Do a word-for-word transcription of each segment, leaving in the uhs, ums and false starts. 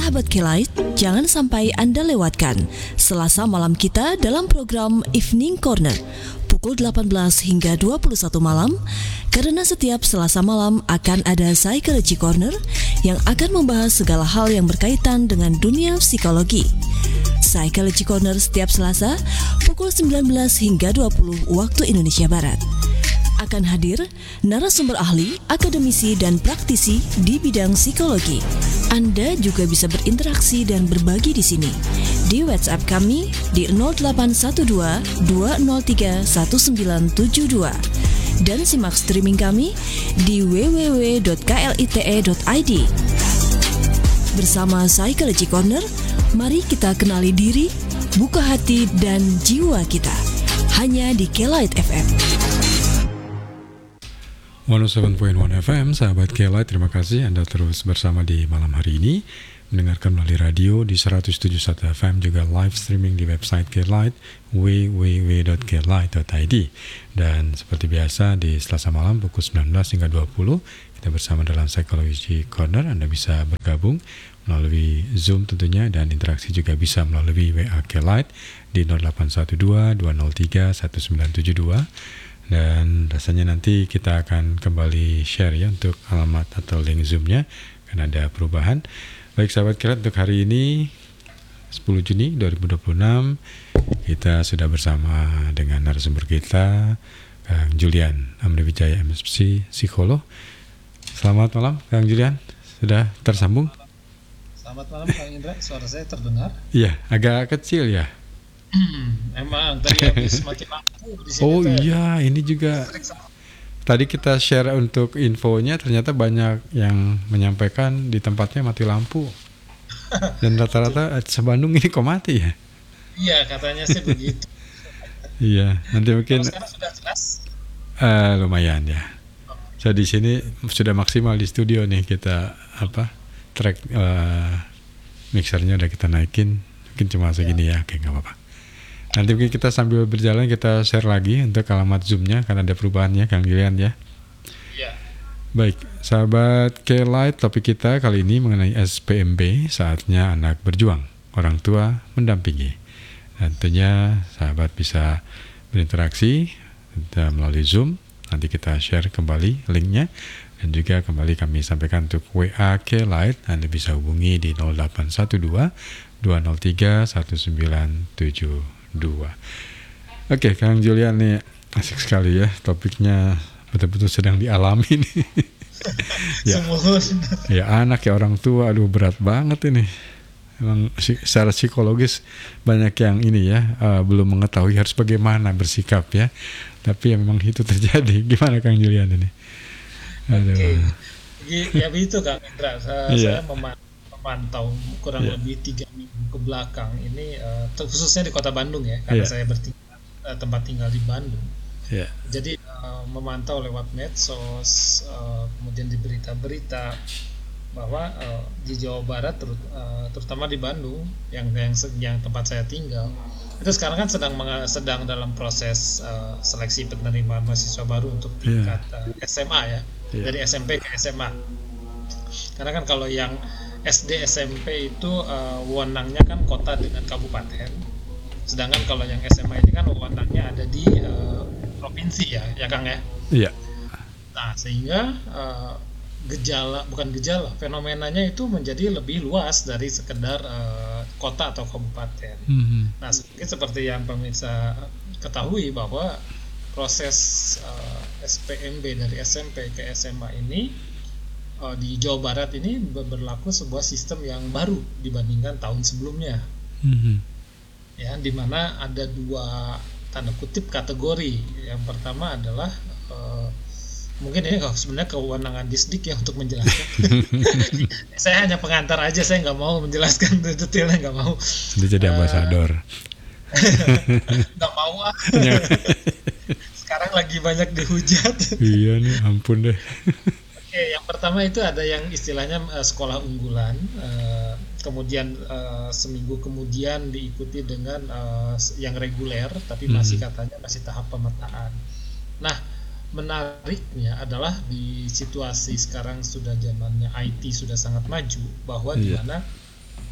Sahabat K-Lite, jangan sampai Anda lewatkan Selasa malam kita dalam program Evening Corner pukul delapan belas hingga dua puluh satu malam, karena setiap Selasa malam akan ada Psychology Corner yang akan membahas segala hal yang berkaitan dengan dunia psikologi. Psychology Corner setiap Selasa pukul sembilan belas hingga dua puluh waktu Indonesia Barat. Akan hadir narasumber ahli, akademisi, dan praktisi di bidang psikologi. Anda juga bisa berinteraksi dan berbagi di sini di WhatsApp kami di nol delapan satu dua dua nol tiga satu sembilan tujuh dua dan simak streaming kami di w w w dot klite dot i d. Bersama Psychology Corner, mari kita kenali diri, buka hati, dan jiwa kita. Hanya di K-Lite F M. seratus tujuh koma satu F M, sahabat K-Lite, terima kasih Anda terus bersama di malam hari ini, mendengarkan melalui radio di seratus tujuh puluh satu F M, juga live streaming di website K-Lite w w w dot klite dot i d. Dan seperti biasa di Selasa malam pukul sembilan belas hingga dua puluh kita bersama dalam Psychology Corner. Anda bisa bergabung melalui Zoom tentunya, dan interaksi juga bisa melalui W A K-Lite di nol delapan satu dua dua nol tiga satu sembilan tujuh dua. Dan rasanya nanti kita akan kembali share ya untuk alamat atau link Zoom-nya, karena ada perubahan. Baik sahabat K-Lite, untuk hari ini sepuluh Juni dua ribu dua puluh enam kita sudah bersama dengan narasumber kita, Kang Julian Amriwijaya M Si, psikolog. Selamat malam Kang Julian, sudah tersambung? Selamat malam Kang Indra, suara saya terdengar? Iya, agak kecil ya. Emang tadi habis mati lampu di sini. Oh iya, ini juga tadi kita share untuk infonya, ternyata banyak yang menyampaikan di tempatnya mati lampu. Dan rata-rata se-Bandung ini kok mati ya? Iya, katanya sih begitu. Iya, nanti mungkin kalau sekarang sudah jelas? Uh, lumayan ya. Saya di sini sudah maksimal di studio nih, kita apa track uh, mixernya udah kita naikin, mungkin cuma segini ya, oke nggak apa-apa. Nanti mungkin kita sambil berjalan kita share lagi untuk alamat Zoom-nya, karena ada perubahannya Kang Julian ya. Iya. Baik, sahabat K-Lite, topik kita kali ini mengenai S P M B, saatnya anak berjuang, orang tua mendampingi. Dan tentunya sahabat bisa berinteraksi melalui Zoom. Nanti kita share kembali linknya, dan juga kembali kami sampaikan untuk W A K-Lite, Anda bisa hubungi di nol delapan satu dua dua nol tiga satu sembilan tujuh dua. Oke, Kang Julian nih, asik sekali ya, topiknya betul-betul sedang dialami nih. ya, ya anak ya orang tua, aduh berat banget ini. Memang secara psikologis banyak yang ini ya, uh, belum mengetahui harus bagaimana bersikap ya. Tapi ya memang itu terjadi. Gimana Kang Julian ini? Aduh. Oke, ya begitu Kang Indra. Saya, yeah. saya memantau kurang yeah. lebih tiga minggu ke belakang ini, uh, khususnya di Kota Bandung ya, karena yeah. saya bertinggal, uh, tempat tinggal di Bandung. Yeah. Jadi uh, memantau lewat medsos, uh, kemudian di berita-berita bahwa uh, di Jawa Barat, terut, uh, terutama di Bandung, yang yang yang tempat saya tinggal, itu sekarang kan sedang sedang dalam proses uh, seleksi penerimaan mahasiswa baru untuk tingkat yeah. uh, S M A ya, yeah. dari S M P ke S M A. Karena kan kalau yang S D S M P itu uh, wewenangnya kan kota dengan kabupaten, sedangkan kalau yang S M A ini kan wewenangnya ada di uh, provinsi ya, ya Kang ya. Iya. Nah sehingga uh, gejala, bukan gejala, fenomenanya itu menjadi lebih luas dari sekedar uh, kota atau kabupaten. Mm-hmm. Nah seperti yang pemirsa ketahui bahwa proses uh, S P M B dari S M P ke S M A ini uh, di Jawa Barat ini berlaku sebuah sistem yang baru dibandingkan tahun sebelumnya. Mm-hmm. Ya, di mana ada dua tanda kutip kategori. Yang pertama adalah uh, mungkin ini kalau sebenarnya kewenangan Disdik ya untuk menjelaskan. Saya hanya pengantar aja, saya nggak mau menjelaskan detailnya, nggak mau. Jadi jadi ambasador. Nggak mau ah. Sekarang lagi banyak dihujat. Iya nih, ampun deh. Oke, yang pertama itu ada yang istilahnya uh, sekolah unggulan. Uh, kemudian uh, seminggu kemudian diikuti dengan uh, yang reguler, tapi masih katanya masih tahap pemetaan. Nah, menariknya adalah di situasi sekarang sudah zamannya I T sudah sangat maju, bahwa yeah. di mana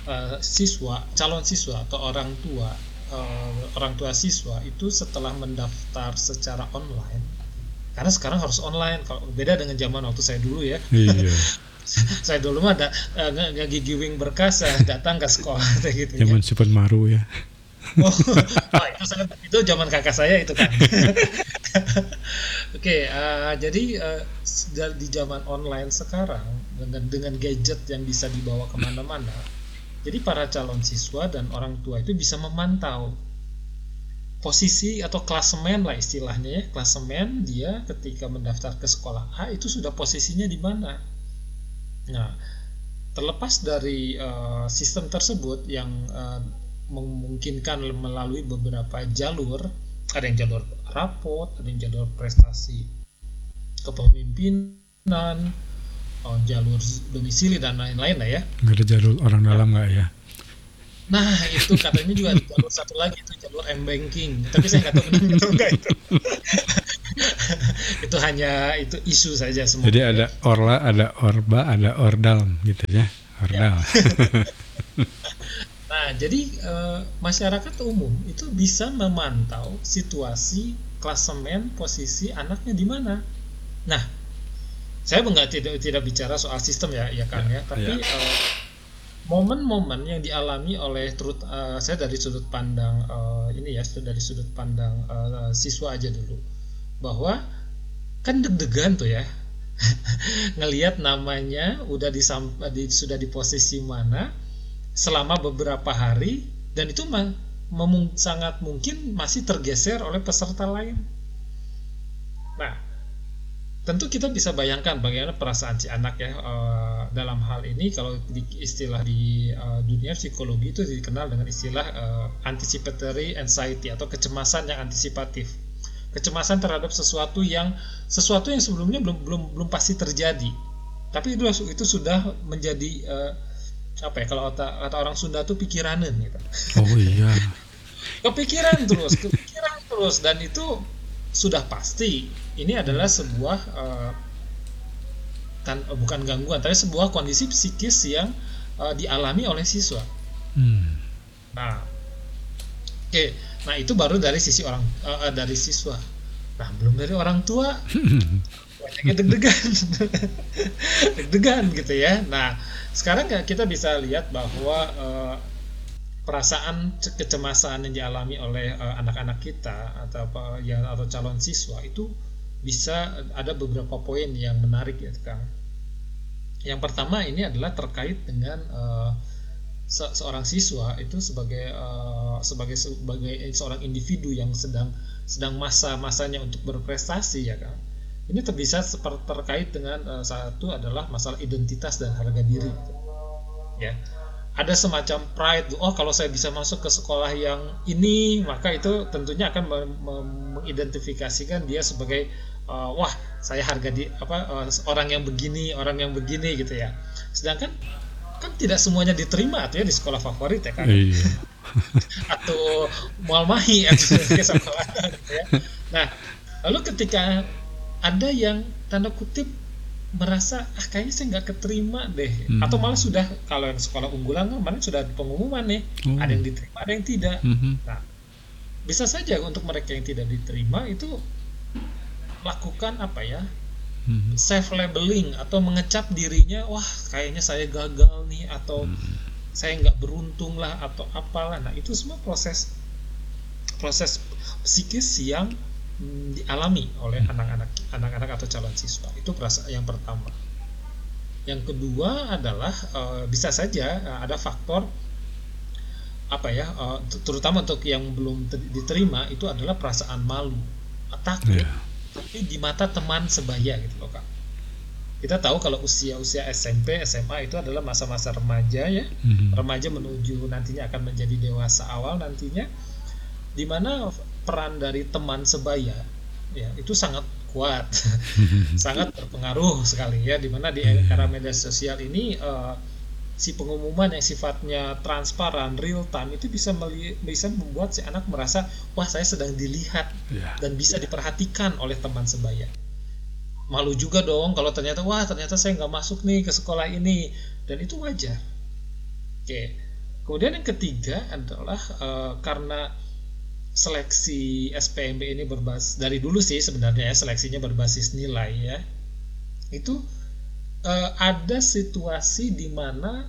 uh, siswa, calon siswa atau orang tua, uh, orang tua siswa itu setelah mendaftar secara online, karena sekarang harus online, kalau beda dengan zaman waktu saya dulu ya. Iya. Saya dulu mah ada nggak gigiwing berkas, datang ke sekolah gitu. Zaman ya. Super Maru ya. Oh, oh itu, saya, itu zaman kakak saya itu kan. Oke, okay, uh, jadi uh, di zaman online sekarang dengan dengan gadget yang bisa dibawa kemana-mana, jadi para calon siswa dan orang tua itu bisa memantau posisi atau klasemen lah istilahnya ya, klasemen dia ketika mendaftar ke sekolah A itu sudah posisinya di mana. Nah, terlepas dari uh, sistem tersebut yang uh, memungkinkan melalui beberapa jalur, ada yang jalur rapot, ada yang jalur prestasi kepemimpinan, oh, jalur domisili dan lain-lain lah ya. Nggak ada jalur orang dalam nggak ya? Nah itu katanya juga ada jalur satu lagi, itu jalur m-banking, tapi saya nggak tahu benar itu enggak itu. Itu hanya itu isu saja semua. Jadi ada orla, ada orba, ada ordal gitu ya, ordal. Ya. Nah, jadi e, masyarakat umum itu bisa memantau situasi klasemen posisi anaknya di mana. Nah, saya enggak tidak tidak bicara soal sistem ya, ya kan ya, ya tapi ya. E, momen-momen yang dialami oleh terut, e, saya dari sudut pandang e, ini ya, dari sudut pandang e, siswa aja dulu, bahwa kan deg-degan tuh ya, ngelihat namanya udah di, di sudah di posisi mana selama beberapa hari, dan itu mah memung, sangat mungkin masih tergeser oleh peserta lain. Nah, tentu kita bisa bayangkan bagaimana perasaan si anak ya uh, dalam hal ini. Kalau di istilah di uh, dunia psikologi itu dikenal dengan istilah uh, anticipatory anxiety atau kecemasan yang antisipatif. Kecemasan terhadap sesuatu yang sesuatu yang sebelumnya belum belum belum pasti terjadi, tapi itu itu sudah menjadi uh, apa ya, kalau kata, kata orang Sunda tuh pikiranen gitu. Oh iya. Kepikiran terus, kepikiran terus, dan itu sudah pasti ini adalah sebuah uh, kan, bukan gangguan, tapi sebuah kondisi psikis yang uh, dialami oleh siswa. Hmm. Nah, oke, okay. Nah itu baru dari sisi orang uh, dari siswa. Nah belum dari orang tua. Banyaknya deg-degan, deg-degan gitu ya. Nah sekarang kita bisa lihat bahwa uh, perasaan kecemasan yang dialami oleh uh, anak-anak kita atau apa ya, atau calon siswa itu bisa ada beberapa poin yang menarik ya Kang. Yang pertama ini adalah terkait dengan uh, se- seorang siswa itu sebagai uh, sebagai sebagai seorang individu yang sedang sedang masa-masanya untuk berprestasi ya Kang. Ini bisa terkait dengan uh, satu adalah masalah identitas dan harga diri, ya. Ada semacam pride, oh kalau saya bisa masuk ke sekolah yang ini, maka itu tentunya akan mengidentifikasikan dia sebagai uh, wah saya harga di apa uh, orang yang begini, orang yang begini gitu ya. Sedangkan kan tidak semuanya diterima tuh ya di sekolah favorit ya kan, iya. Atau mual mahi atau sekolah gitu ya. Nah lalu ketika ada yang tanda kutip merasa ah kayaknya saya nggak keterima deh, hmm. atau malah sudah, kalau yang sekolah unggulan kemarin sudah pengumuman nih, hmm. ada yang diterima ada yang tidak. hmm. Nah bisa saja untuk mereka yang tidak diterima itu lakukan apa ya, hmm. self labeling atau mengecap dirinya, wah kayaknya saya gagal nih, atau hmm. saya nggak beruntung lah, atau apalah. Nah itu semua proses proses psikis yang dialami oleh anak-anak anak-anak atau calon siswa. Itu perasaan yang pertama. Yang kedua adalah uh, bisa saja uh, ada faktor apa ya, uh, terutama untuk yang belum ter- diterima itu adalah perasaan malu, takut, yeah. tapi di mata teman sebaya gitu loh Kak. Kita tahu kalau usia-usia S M P, S M A itu adalah masa-masa remaja ya, mm-hmm. remaja menuju nantinya akan menjadi dewasa awal nantinya, di mana peran dari teman sebaya ya itu sangat kuat, sangat berpengaruh sekali ya, di mana di era media sosial ini uh, si pengumuman yang sifatnya transparan, real time itu bisa meli- bisa membuat si anak merasa wah saya sedang dilihat yeah. dan bisa diperhatikan oleh teman sebaya. Malu juga dong kalau ternyata wah ternyata saya nggak masuk nih ke sekolah ini, dan itu wajar. Oke. Kemudian yang ketiga adalah uh, karena seleksi S P M B ini berbasis dari dulu sih sebenarnya ya, seleksinya berbasis nilai ya. Itu uh, ada situasi di mana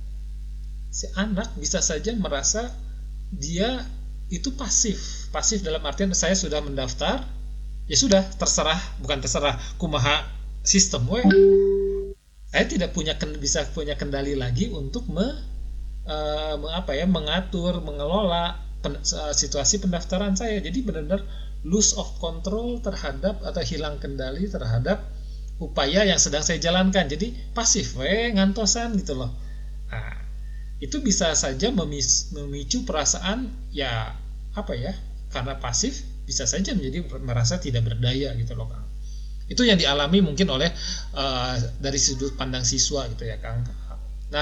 si anak bisa saja merasa dia itu pasif. Pasif dalam artian saya sudah mendaftar, ya sudah terserah, bukan terserah, kumaha sistem we. Saya tidak punya bisa punya kendali lagi untuk me, uh, apa ya mengatur, mengelola pen, uh, situasi pendaftaran saya. Jadi benar-benar lose of control terhadap atau hilang kendali terhadap upaya yang sedang saya jalankan. Jadi pasif we, ngantosan gitu loh. Nah, itu bisa saja memis, memicu perasaan ya apa ya? Karena pasif bisa saja menjadi merasa tidak berdaya gitu loh, Kang. Itu yang dialami mungkin oleh uh, dari sudut pandang siswa gitu ya, Kang. Nah,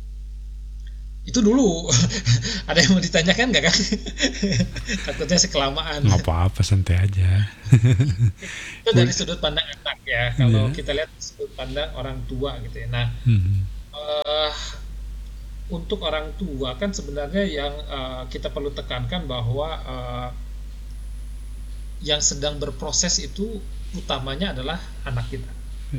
itu dulu. Ada yang mau ditanyakan nggak, Kang? Takutnya sekelamaan. Nggak apa-apa, santai aja. Itu dari sudut pandang anak ya. Kalau yeah. kita lihat sudut pandang orang tua gitu ya. Nah, hmm. uh, untuk orang tua kan sebenarnya yang uh, kita perlu tekankan bahwa uh, yang sedang berproses itu utamanya adalah anak kita. Ya.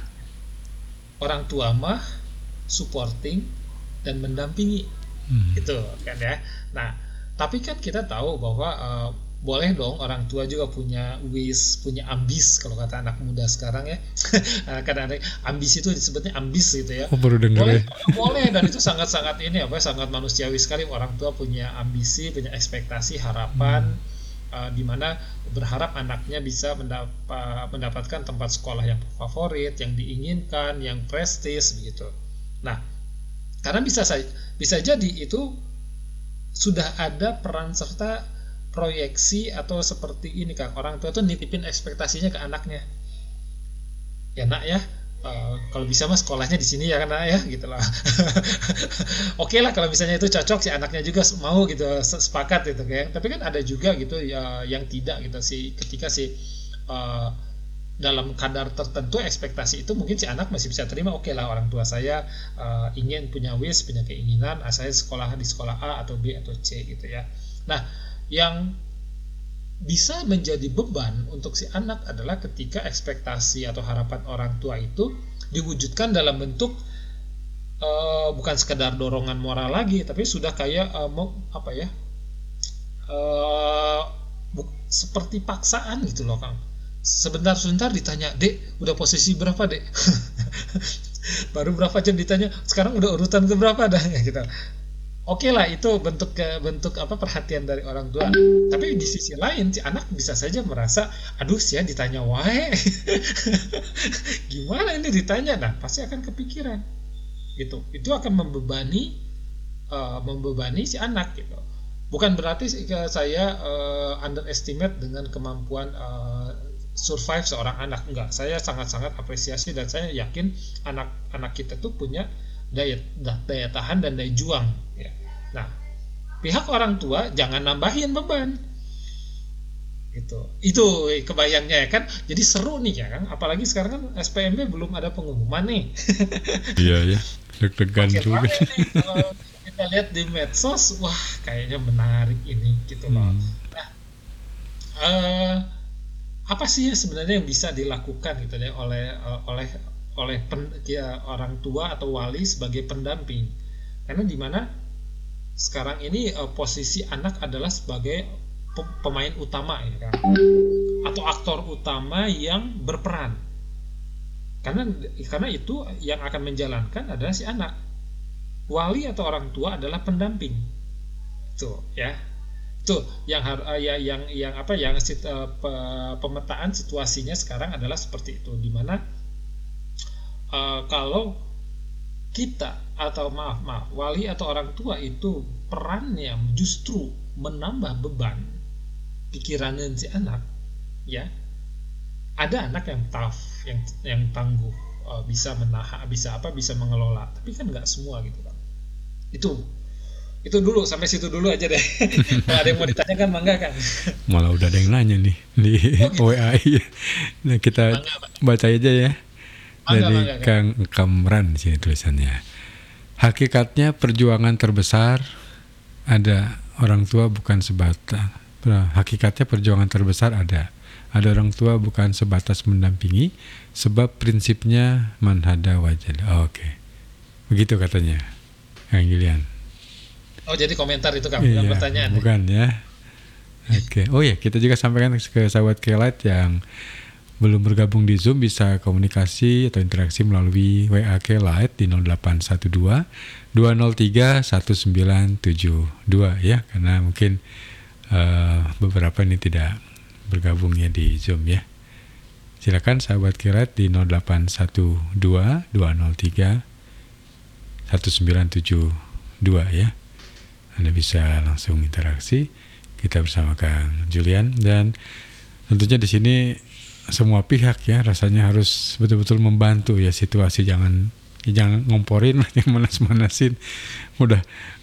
Orang tua mah supporting dan mendampingi, hmm. gitu kan ya. Nah, tapi kan kita tahu bahwa uh, boleh dong orang tua juga punya wish, punya ambis kalau kata anak muda sekarang ya. Kadang-kadang ambis itu disebutnya ambis gitu ya. Oh, baru dengar boleh, ya. boleh dan itu sangat-sangat ini apa sangat manusiawi sekali orang tua punya ambisi, punya ekspektasi, harapan. Hmm. Uh, di mana berharap anaknya bisa mendap- mendapatkan tempat sekolah yang favorit, yang diinginkan, yang prestis begitu. Nah, karena bisa bisa jadi itu sudah ada peran serta proyeksi atau seperti ini, Kang. Orang tua tuh nitipin ekspektasinya ke anaknya. Ya nak ya, uh, kalau bisa mas sekolahnya di sini ya kan ya, gitulah. Oke lah kalau misalnya itu cocok si anaknya juga mau gitu, sepakat gitu kan. Tapi kan ada juga gitu ya yang tidak gitu sih, ketika si uh, dalam kadar tertentu ekspektasi itu mungkin si anak masih bisa terima. Oke lah orang tua saya uh, ingin punya wish, punya keinginan, ah, saya sekolah di sekolah A atau B atau C gitu ya. Nah, yang bisa menjadi beban untuk si anak adalah ketika ekspektasi atau harapan orang tua itu diwujudkan dalam bentuk uh, bukan sekedar dorongan moral lagi, tapi sudah kayak uh, mau apa ya uh, bu- seperti paksaan gitu loh, Kang. Sebentar-sebentar ditanya, dek udah posisi berapa dek? Baru berapa jam ditanya, sekarang udah urutan ke berapa dah ya gitu. Oke lah itu bentuk ke bentuk apa perhatian dari orang tua. Tapi di sisi lain si anak bisa saja merasa, aduh sih ya ditanya wae. Gimana ini ditanya? Nah, pasti akan kepikiran. Gitu. Itu akan membebani uh, membebani si anak gitu. Bukan berarti saya uh, underestimate dengan kemampuan uh, survive seorang anak, enggak. Saya sangat-sangat apresiasi dan saya yakin anak-anak kita tuh punya daya daya tahan dan daya juang ya. Nah, pihak orang tua jangan nambahin beban gitu. Itu kebayangnya ya kan. Jadi seru nih ya kan, apalagi sekarang kan S P M B belum ada pengumuman nih. Iya ya, deg-degan juga nih, kalau kita lihat di medsos, wah kayaknya menarik ini gitu loh. Hmm. Nah, uh, apa sih ya sebenarnya yang bisa dilakukan gitu ya oleh oleh oleh pen, ya, orang tua atau wali sebagai pendamping, karena di mana sekarang ini uh, posisi anak adalah sebagai pe- pemain utama ya kan, atau aktor utama yang berperan, karena karena itu yang akan menjalankan adalah si anak. Wali atau orang tua adalah pendamping, tuh ya, tuh yang har- uh, ya, yang yang apa yang sit, uh, pe- pemetaan situasinya sekarang adalah seperti itu, di mana Uh, kalau kita atau maaf maaf wali atau orang tua itu perannya justru menambah beban pikiran si anak ya, ada anak yang tough, yang yang tangguh, uh, bisa menahan, bisa apa bisa mengelola, tapi kan nggak semua gitu kan. Itu itu dulu, sampai situ dulu aja deh. Kalau ada yang mau ditanyakan mangga kan. Malah udah ada yang nanya nih di oh, gitu. W A. Nah, kita mangga, baca aja ya. Dari Kang Kamran sih tulisannya. hakikatnya perjuangan terbesar ada orang tua bukan sebatas. Hakikatnya perjuangan terbesar ada. Ada orang tua bukan sebatas mendampingi, sebab prinsipnya manhada wajad. Oh, Oke, okay. Begitu katanya, Kang Julian. Oh, jadi komentar itu Kang, bukan iya, pertanyaan. Bukan ya. Oke. Okay. Oh ya, kita juga sampaikan ke sahabat K-Lite yang belum bergabung di Zoom, bisa komunikasi atau interaksi melalui W A K-Lite di nol delapan satu dua dua nol tiga satu sembilan tujuh dua ya, karena mungkin uh, beberapa ini tidak bergabung ya di Zoom ya. Silakan sahabat K-Lite di nol delapan satu dua dua nol tiga satu sembilan tujuh dua ya. Anda bisa langsung interaksi kita bersama Kang Julian, dan tentunya di sini semua pihak ya rasanya harus betul-betul membantu ya situasi, jangan jangan ngomporin, yang manas-manasin. Udah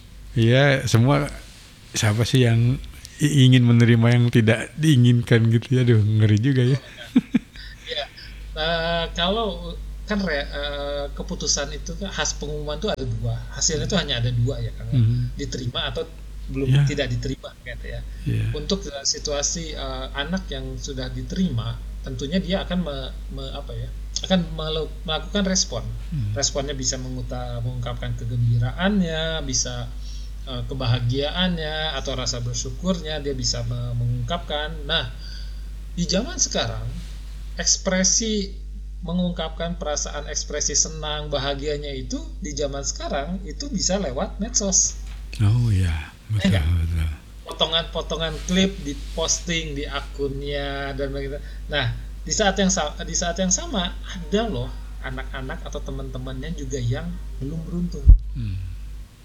ya, semua siapa sih yang ingin menerima yang tidak diinginkan gitu ya, aduh ngeri juga ya. Ya, uh, kalau kan re, uh, keputusan itu kan khas pengumuman itu ada dua, hasilnya itu hanya ada dua ya kan, mm-hmm. diterima atau belum yeah. tidak diterima gitu ya. Yeah. Untuk uh, situasi uh, anak yang sudah diterima, tentunya dia akan me, me, apa ya, akan melakukan respon. Mm. Responnya bisa menguta, mengungkapkan kegembiraannya, bisa kebahagiaannya atau rasa bersyukurnya dia bisa mengungkapkan. Nah, di zaman sekarang ekspresi mengungkapkan perasaan, ekspresi senang, bahagianya itu di zaman sekarang itu bisa lewat medsos. Oh iya, betul, ya, betul. Potongan-potongan klip diposting di akunnya dan begitu. Nah, di saat yang di saat yang sama ada loh anak-anak atau teman-temannya juga yang belum beruntung. Hmm.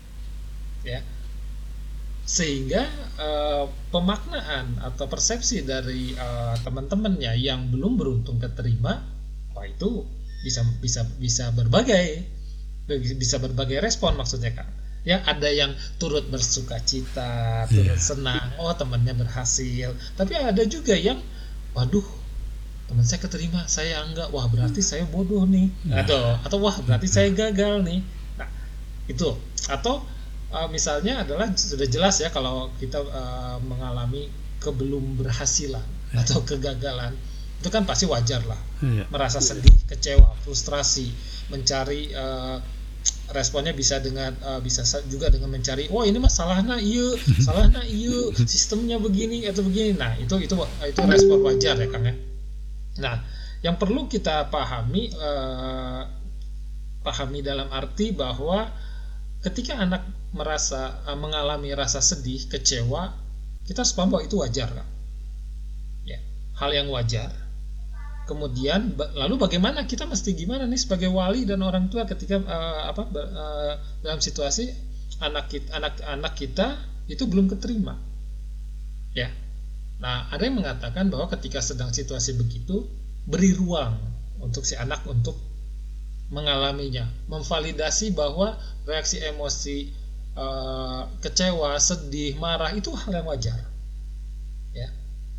Ya, sehingga uh, pemaknaan atau persepsi dari uh, teman-temannya yang belum beruntung keterima, wah itu bisa bisa bisa berbagai bisa berbagai respon maksudnya Kak. Ya, ada yang turut bersukacita, turut yeah. senang, oh temannya berhasil. Tapi ada juga yang, waduh, teman saya keterima, saya enggak, wah berarti saya bodoh nih, yeah. atau atau wah berarti saya gagal nih. Nah itu, atau Uh, misalnya adalah sudah jelas ya kalau kita uh, mengalami kebelum berhasilan ya. atau kegagalan, itu kan pasti wajar lah, ya. merasa sedih, kecewa, frustrasi, mencari uh, responnya bisa dengan uh, bisa juga dengan mencari, oh ini masalahnya iya, salahnya iya, sistemnya begini atau begini. Nah itu itu itu respon wajar ya Kang ya. Nah yang perlu kita pahami uh, pahami dalam arti bahwa ketika anak merasa uh, mengalami rasa sedih, kecewa, kita harus paham bahwa itu wajar, Kak. Ya, hal yang wajar. Kemudian ba- lalu bagaimana kita mesti gimana nih sebagai wali dan orang tua ketika uh, apa uh, dalam situasi anak kita, anak-anak kita itu belum keterima. Ya. Nah, ada yang mengatakan bahwa ketika sedang situasi begitu, beri ruang untuk si anak untuk mengalaminya, memvalidasi bahwa reaksi emosi uh, kecewa, sedih, marah itu hal yang wajar. Ya.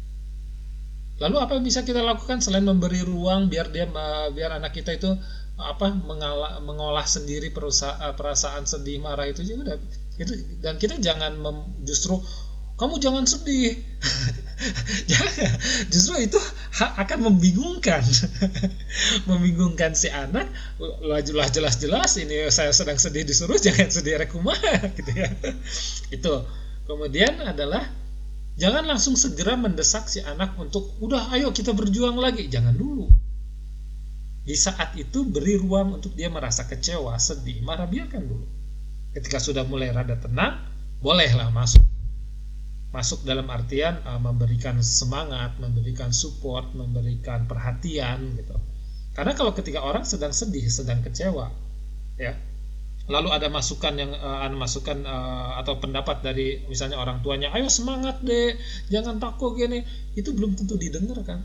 Lalu apa yang bisa kita lakukan selain memberi ruang biar dia uh, biar anak kita itu apa mengala, mengolah sendiri perusa, uh, perasaan sedih, marah itu juga itu, dan kita jangan mem, justru kamu jangan sedih. Jangan, justru itu akan membingungkan. Membingungkan si anak. Lah jelas-jelas ini saya sedang sedih disuruh jangan sedih rekumaha gitu ya. Itu. Kemudian adalah jangan langsung segera mendesak si anak untuk udah ayo kita berjuang lagi. Jangan dulu. Di saat itu beri ruang untuk dia merasa kecewa, sedih, marah, biarkan dulu. Ketika sudah mulai rada tenang, bolehlah masuk. Masuk dalam artian uh, memberikan semangat, memberikan support, memberikan perhatian gitu. Karena kalau ketika orang sedang sedih, sedang kecewa, ya, lalu ada masukan yang uh, ada masukan uh, atau pendapat dari misalnya orang tuanya, ayo semangat deh, jangan takut gini, itu belum tentu didengar kan,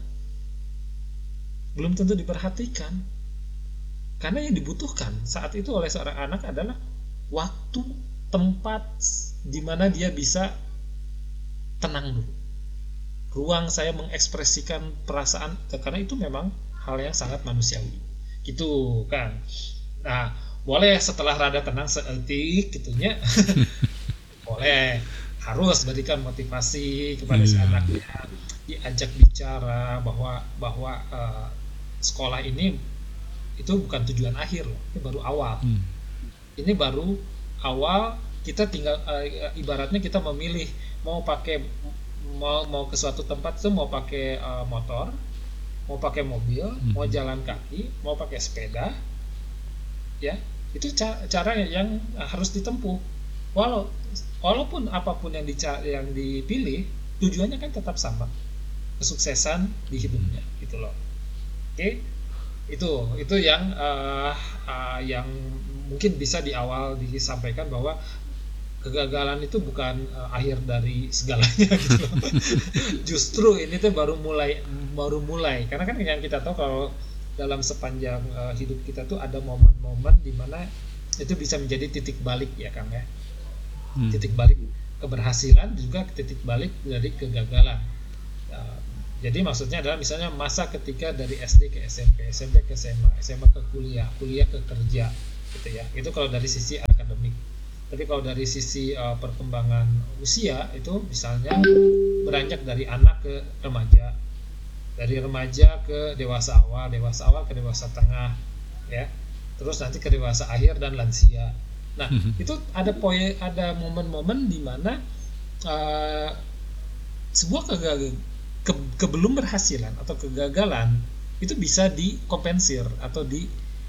belum tentu diperhatikan. Karena yang dibutuhkan saat itu oleh seorang anak adalah waktu, tempat di mana dia bisa tenang dulu, ruang saya mengekspresikan perasaan, karena itu memang hal yang sangat manusiawi, gitu kan. Nah, boleh setelah rada tenang seetik gitunya. Boleh, harus berikan motivasi kepada si Iya. anaknya, diajak bicara bahwa bahwa uh, sekolah ini itu bukan tujuan akhir loh, ini baru awal. Hmm. Ini baru awal, kita tinggal uh, ibaratnya kita memilih mau pakai mau mau ke suatu tempat tuh mau pakai uh, motor, mau pakai mobil, Hmm. mau jalan kaki, mau pakai sepeda, ya itu ca- cara yang harus ditempuh. Walau walaupun apapun yang dica- yang dipilih, tujuannya kan tetap sama, kesuksesan di hidupnya, gitu loh. Oke, itu itu yang uh, uh, yang mungkin bisa di awal disampaikan bahwa kegagalan itu bukan uh, akhir dari segalanya gitu loh. Justru ini tuh baru mulai baru mulai karena kan yang kita tahu kalau dalam sepanjang uh, hidup kita tuh ada momen-momen di mana itu bisa menjadi titik balik ya Kang ya. Hmm. Titik balik keberhasilan juga titik balik dari kegagalan. Uh, jadi maksudnya adalah misalnya masa ketika dari S D ke S M P, S M P ke S M A, S M A ke kuliah, kuliah ke kerja gitu ya. Itu kalau dari sisi akademik. Tapi kalau dari sisi uh, perkembangan usia itu misalnya beranjak dari anak ke remaja, dari remaja ke dewasa awal, dewasa awal ke dewasa tengah, ya, terus nanti ke dewasa akhir dan lansia. Nah, Mhm. itu ada poin, ada momen-momen di mana uh, sebuah kegagalan, ke, kebelum berhasilan atau kegagalan itu bisa dikompensir atau di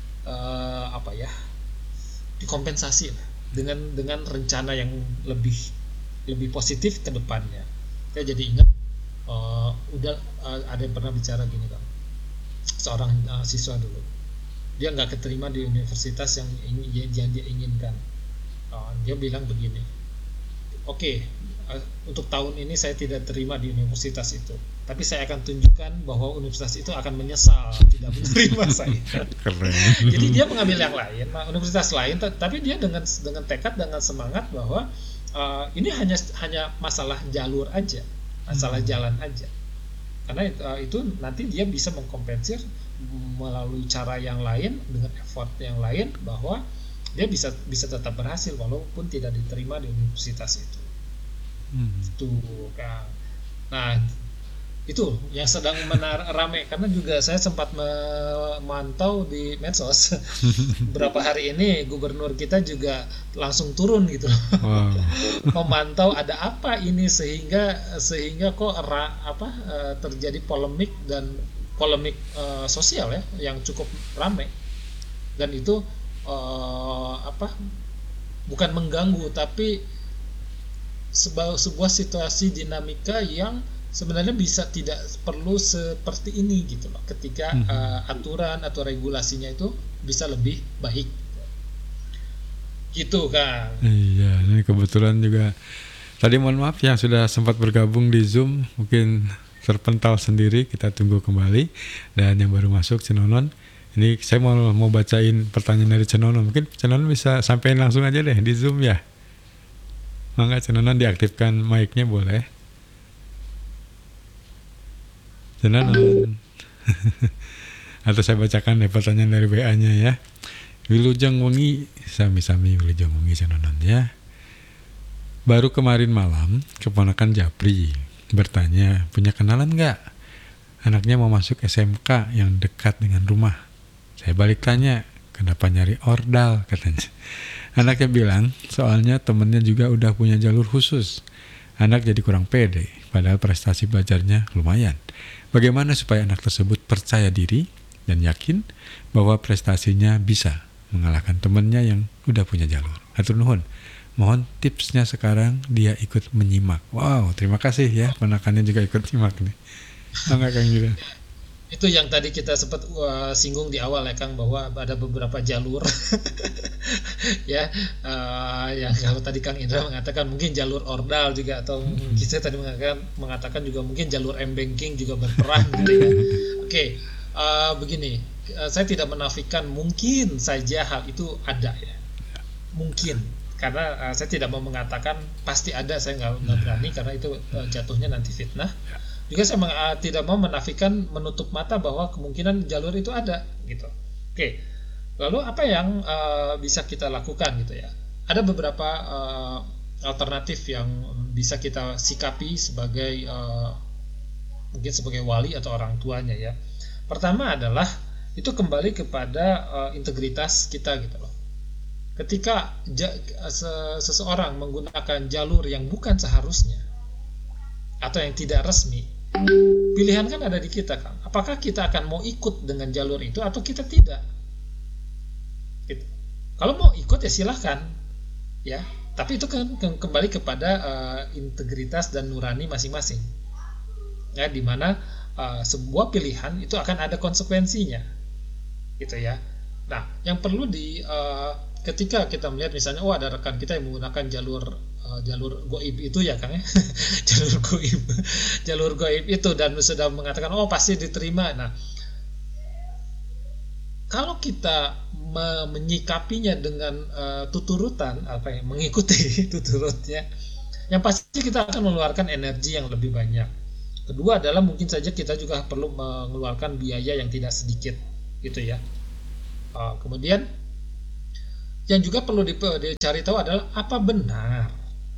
uh, apa ya, dikompensasi lah dengan dengan rencana yang lebih lebih positif ke depannya. Saya jadi ingat uh, udah uh, ada yang pernah bicara gini kan, seorang uh, siswa dulu dia nggak keterima di universitas yang ingin yang dia inginkan. Uh, dia bilang begini, oke, okay, uh, untuk tahun ini saya tidak terima di universitas itu, tapi saya akan tunjukkan bahwa universitas itu akan menyesal tidak menerima saya. Keren. Jadi dia mengambil yang lain, universitas lain, tapi dia dengan dengan tekad, dengan semangat bahwa uh, ini hanya hanya masalah jalur aja, masalah jalan aja. Karena uh, itu nanti dia bisa mengkompensir melalui cara yang lain, dengan effort yang lain, bahwa dia bisa bisa tetap berhasil walaupun tidak diterima di universitas itu. Hmm. Itu kan. Nah, itu yang sedang menar rame karena juga saya sempat memantau di medsos beberapa hari ini gubernur kita juga langsung turun gitu. Wow. Memantau ada apa ini sehingga sehingga kok ra, apa uh, terjadi polemik dan polemik uh, sosial ya yang cukup ramai, dan itu uh, apa bukan mengganggu tapi sebuah, sebuah situasi dinamika yang sebenarnya bisa tidak perlu seperti ini gitu loh, ketika Hmm. uh, aturan atau regulasinya itu bisa lebih baik gitu Kang. Iya, ini kebetulan juga tadi mohon maaf yang sudah sempat bergabung di Zoom mungkin terpental sendiri, kita tunggu kembali. Dan yang baru masuk Cenonon, ini saya mau mau bacain pertanyaan dari Cenonon. Mungkin Cenonon bisa sampaikan langsung aja deh di Zoom ya. Mangga Cenonon diaktifkan mic-nya boleh. Cenonon. Atau saya bacakan deh pertanyaan dari W A-nya ya. Wilujeng wengi, sami-sami Wilujeng wengi Cenonon ya. Baru kemarin malam keponakan Japri bertanya, punya kenalan nggak? Anaknya mau masuk S M K yang dekat dengan rumah. Saya balik tanya, kenapa nyari ordal katanya. Anaknya bilang, soalnya temennya juga udah punya jalur khusus. Anak jadi kurang pede, padahal prestasi belajarnya lumayan. Bagaimana supaya anak tersebut percaya diri dan yakin bahwa prestasinya bisa mengalahkan temennya yang udah punya jalur? Hatur nuhun. Mohon tipsnya sekarang dia ikut menyimak. Wow, terima kasih ya, ponakannya juga ikut simak nih. Enggak Kang Yuda? Itu yang tadi kita sempat uh, singgung di awal ya Kang, bahwa ada beberapa jalur ya, uh, yang kalau tadi Kang Indra mengatakan mungkin jalur ordal juga, atau hmm. kita tadi mengatakan, mengatakan juga mungkin jalur m-banking juga berperan gitu ya. Oke, okay, uh, begini, uh, saya tidak menafikan mungkin saja hal itu ada ya, mungkin. Karena uh, saya tidak mau mengatakan pasti ada, saya nggak nggak berani karena itu uh, jatuhnya nanti fitnah. Juga saya meng, uh, tidak mau menafikan, menutup mata bahwa kemungkinan jalur itu ada gitu. Oke, Lalu apa yang uh, bisa kita lakukan gitu ya? Ada beberapa uh, alternatif yang bisa kita sikapi sebagai uh, mungkin sebagai wali atau orang tuanya ya. Pertama adalah itu kembali kepada uh, integritas kita gitu loh. Ketika ja, se- seseorang menggunakan jalur yang bukan seharusnya atau yang tidak resmi, pilihan kan ada di kita kan. Apakah kita akan mau ikut dengan jalur itu atau kita tidak? Gitu. Kalau mau ikut ya silahkan ya, tapi itu kan kembali kepada uh, integritas dan nurani masing-masing ya, dimana uh, sebuah pilihan itu akan ada konsekuensinya gitu ya. Nah yang perlu di uh, ketika kita melihat misalnya oh ada rekan kita yang menggunakan jalur uh, jalur goib itu ya Kang ya jalur goib jalur goib itu dan sudah mengatakan oh pasti diterima. Nah kalau kita me- menyikapinya dengan uh, tuturutan apa ya, mengikuti tuturutnya, yang pasti kita akan mengeluarkan energi yang lebih banyak. Kedua adalah mungkin saja kita juga perlu mengeluarkan biaya yang tidak sedikit, gitu ya. Uh, kemudian yang juga perlu dicari tahu adalah apa benar,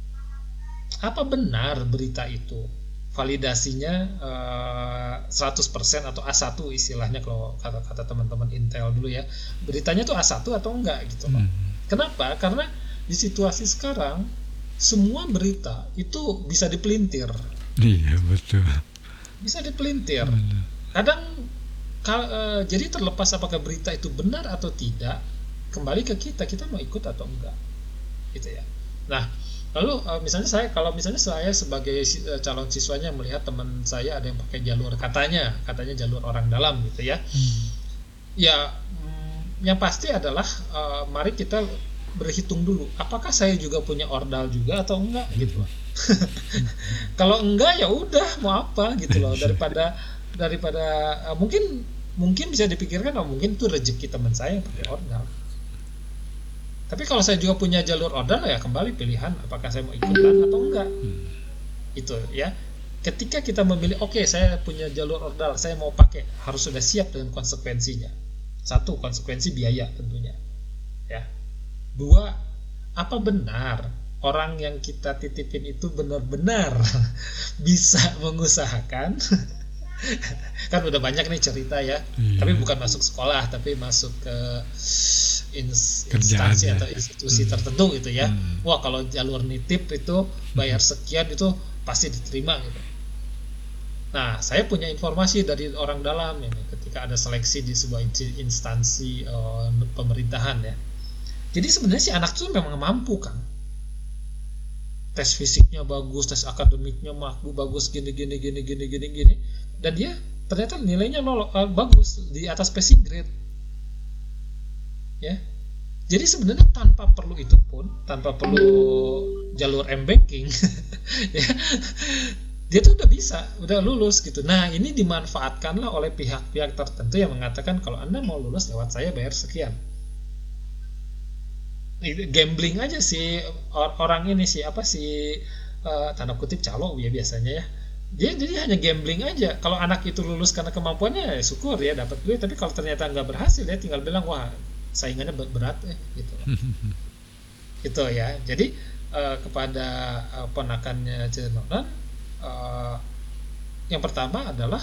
apa benar berita itu. Validasinya uh, seratus persen atau A satu istilahnya kalau kata-kata teman-teman Intel dulu ya. Beritanya tuh A satu atau enggak gitu loh. Hmm. Kenapa? Karena di situasi sekarang semua berita itu bisa dipelintir. Iya, betul. Bisa dipelintir. Betul. Kadang ka- uh, jadi terlepas apakah berita itu benar atau tidak, kembali ke kita, kita mau ikut atau enggak. Gitu ya. Nah, lalu misalnya saya kalau misalnya saya sebagai calon siswanya melihat teman saya ada yang pakai jalur katanya katanya jalur orang dalam gitu ya. Hmm. Ya yang pasti adalah uh, mari kita berhitung dulu apakah saya juga punya ordal juga atau enggak gitu loh. Kalau enggak ya udah mau apa gitu loh, daripada daripada uh, mungkin mungkin bisa dipikirkan oh mungkin itu rezeki teman saya yang pakai ordal. Tapi kalau saya juga punya jalur ordal ya kembali pilihan apakah saya mau ikutan atau enggak. Hmm. Itu ya. Ketika kita memilih oke okay, saya punya jalur ordal, saya mau pakai, harus sudah siap dengan konsekuensinya. Satu, konsekuensi biaya tentunya. Ya. Dua, apa benar orang yang kita titipin itu benar-benar bisa mengusahakan? Kan udah banyak nih cerita ya. Hmm. Tapi bukan masuk sekolah, tapi masuk ke instansi atau institusi hmm. tertentu gitu ya. Hmm. Wah kalau jalur nitip itu bayar sekian itu pasti diterima gitu. Nah saya punya informasi dari orang dalam ini ketika ada seleksi di sebuah instansi uh, pemerintahan ya. Jadi sebenarnya si anak itu memang mampu kan. Tes fisiknya bagus, tes akademiknya mampu bagus gini gini gini gini gini gini dan dia ternyata nilainya lolo, uh, bagus di atas passing grade. Ya, jadi sebenarnya tanpa perlu itu pun, tanpa perlu jalur m-banking, ya, dia tuh udah bisa, udah lulus gitu. Nah ini dimanfaatkanlah oleh pihak-pihak tertentu yang mengatakan kalau Anda mau lulus lewat saya bayar sekian. Gambling aja sih orang ini sih apa sih uh, tanda kutip calo ya biasanya ya. Dia jadi hanya gambling aja. Kalau anak itu lulus karena kemampuannya ya syukur ya dapat duit. Tapi kalau ternyata nggak berhasil ya tinggal bilang wah saingannya berat eh gitu. Gitu ya. Jadi uh, kepada uh, ponakannya Cenonan uh, yang pertama adalah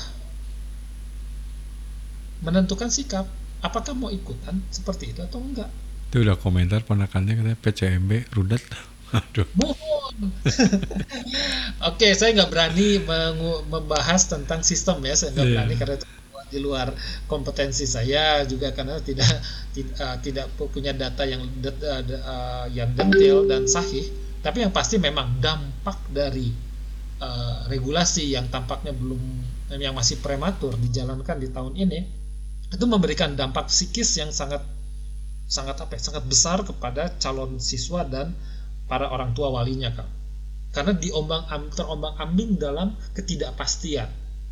menentukan sikap apakah mau ikutan seperti itu atau enggak. Itu udah komentar ponakannya katanya P C M B rudet. Aduh. Mohon. Oke, saya nggak berani mengu- membahas tentang sistem ya, saya nggak yeah. berani karena itu di luar kompetensi saya juga karena tidak tidak, uh, tidak punya data yang det, uh, uh, yang detail dan sahih. Tapi yang pasti memang dampak dari uh, regulasi yang tampaknya belum yang masih prematur dijalankan di tahun ini itu memberikan dampak psikis yang sangat sangat apa ya, sangat besar kepada calon siswa dan para orang tua walinya kan. Karena diombang terombang-ambing dalam ketidakpastian.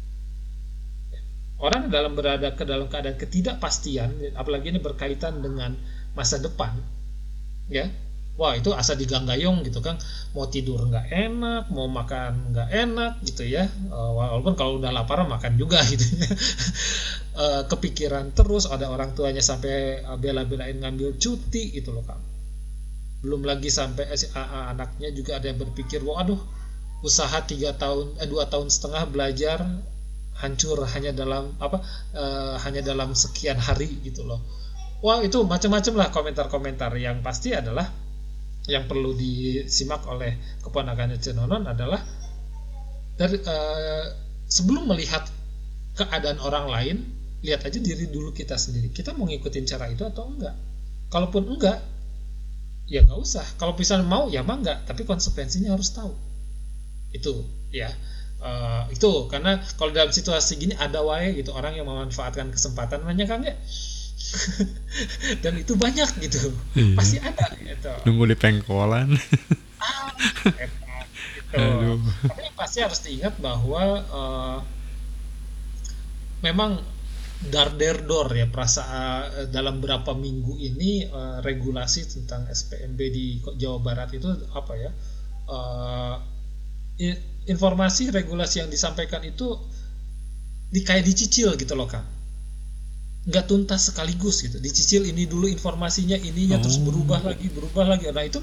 Orang dalam berada ke dalam keadaan ketidakpastian, apalagi ini berkaitan dengan masa depan, ya, wah itu asa diganggayong gitu kan, mau tidur nggak enak, mau makan nggak enak gitu ya, uh, walaupun kalau udah lapar makan juga gitu ya. uh, kepikiran terus, ada orang tuanya sampai uh, bela-belain ngambil cuti gitu loh Kang. Belum lagi sampai eh, anaknya juga ada yang berpikir, wah aduh usaha tiga tahun eh dua tahun setengah belajar hancur hanya dalam apa uh, hanya dalam sekian hari gitu loh. Wah itu macam-macam lah komentar-komentar. Yang pasti adalah yang perlu disimak oleh keponakannya Cenonon adalah dari uh, sebelum melihat keadaan orang lain, lihat aja diri dulu kita sendiri. Kita mau ngikutin cara itu atau enggak? Kalaupun enggak, ya nggak usah. Kalau misalnya mau ya mah enggak, tapi konsekuensinya harus tahu. Itu ya. Uh, itu karena kalau dalam situasi gini ada wae gitu orang yang memanfaatkan kesempatan banyak kan ya. Dan itu banyak gitu, iya. Pasti ada gitu. Nunggu di pengkolan. Ah, enak, gitu. Tapi pasti harus diingat bahwa uh, memang dar der dor ya perasaan uh, dalam beberapa minggu ini uh, regulasi tentang S P M B di Jawa Barat itu apa ya? Uh, informasi regulasi yang disampaikan itu di kayak dicicil gitu loh Kang. Nggak tuntas sekaligus gitu, dicicil ini dulu informasinya ininya, oh. Terus berubah lagi berubah lagi. Nah itu